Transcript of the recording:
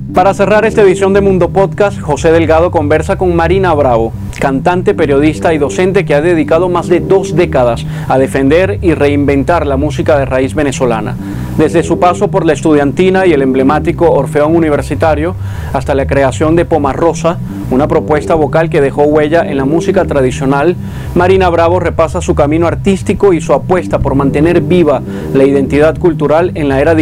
Para cerrar esta edición de Mundo Podcast, José Delgado conversa con Marina Bravo, cantante, periodista y docente que ha dedicado más de 2 décadas a defender y reinventar la música de raíz venezolana. Desde su paso por la estudiantina y el emblemático Orfeón Universitario, hasta la creación de Pomarrosa, una propuesta vocal que dejó huella en la música tradicional, Marina Bravo repasa su camino artístico y su apuesta por mantener viva la identidad cultural en la era digital.